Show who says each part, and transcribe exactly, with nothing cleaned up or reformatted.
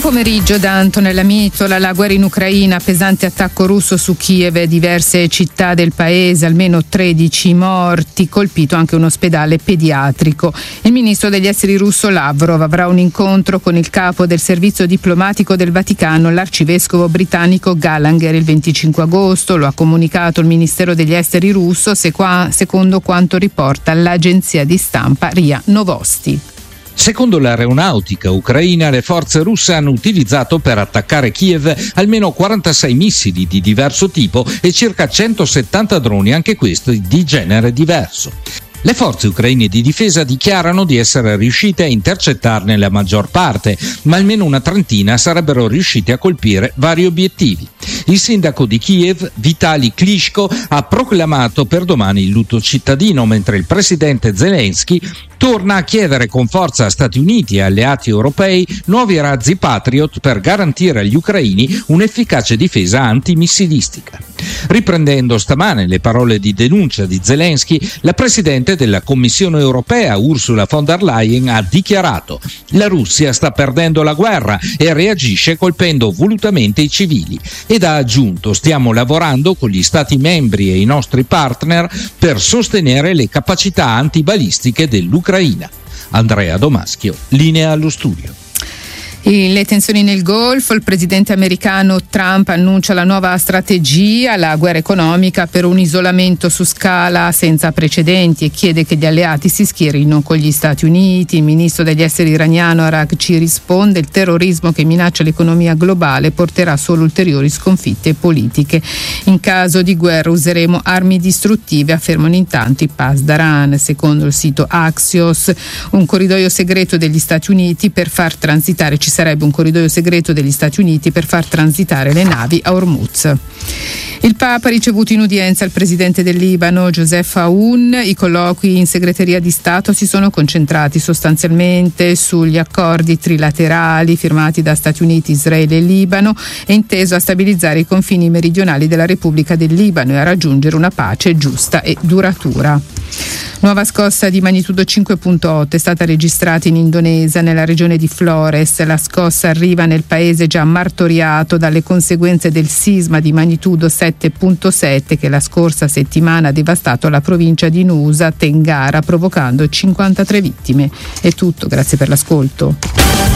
Speaker 1: pomeriggio da Antonella Mitola. La guerra in Ucraina, pesante attacco russo su Kiev e diverse città del paese, almeno tredici morti, colpito anche un ospedale pediatrico. Il ministro degli esteri russo Lavrov avrà un incontro con il capo del servizio diplomatico del Vaticano, l'arcivescovo britannico Gallagher, il venticinque agosto. Lo ha comunicato il Ministero degli esteri russo, secondo quanto riporta l'agenzia di stampa R I A Novosti.
Speaker 2: Secondo l'aeronautica ucraina, le forze russe hanno utilizzato per attaccare Kiev almeno quarantasei missili di diverso tipo e circa centosettanta droni, anche questi di genere diverso. Le forze ucraine di difesa dichiarano di essere riuscite a intercettarne la maggior parte, ma almeno una trentina sarebbero riusciti a colpire vari obiettivi. Il sindaco di Kiev, Vitali Klitschko, ha proclamato per domani il lutto cittadino, mentre il presidente Zelensky torna a chiedere con forza a Stati Uniti e alleati europei nuovi razzi Patriot per garantire agli ucraini un'efficace difesa antimissilistica. Riprendendo stamane le parole di denuncia di Zelensky, la presidente della Commissione europea Ursula von der Leyen ha dichiarato: la Russia sta perdendo la guerra e reagisce colpendo volutamente i civili, ed ha aggiunto: stiamo lavorando con gli Stati membri e i nostri partner per sostenere le capacità antibalistiche dell'Ucraina. Andrea Domaschio, linea allo studio.
Speaker 1: Le tensioni nel Golfo, il presidente americano Trump annuncia la nuova strategia, la guerra economica per un isolamento su scala senza precedenti, e chiede che gli alleati si schierino con gli Stati Uniti. Il ministro degli esteri iraniano Araghchi risponde: il terrorismo che minaccia l'economia globale porterà solo ulteriori sconfitte politiche. In caso di guerra useremo armi distruttive, affermano intanto i Pasdaran. Secondo il sito Axios, un corridoio segreto degli Stati Uniti per far transitare ci sarebbe un corridoio segreto degli Stati Uniti per far transitare le navi a Hormuz. Il Papa ha ricevuto in udienza il presidente del Libano, Joseph Aoun. I colloqui in segreteria di Stato si sono concentrati sostanzialmente sugli accordi trilaterali firmati da Stati Uniti, Israele e Libano, e inteso a stabilizzare i confini meridionali della Repubblica del Libano e a raggiungere una pace giusta e duratura. Nuova scossa di magnitudo cinque virgola otto è stata registrata in Indonesia, nella regione di Flores. La scossa arriva nel paese già martoriato dalle conseguenze del sisma di magnitudo sette virgola sette che la scorsa settimana ha devastato la provincia di Nusa Tenggara, provocando cinquantatré vittime. È tutto, grazie per l'ascolto.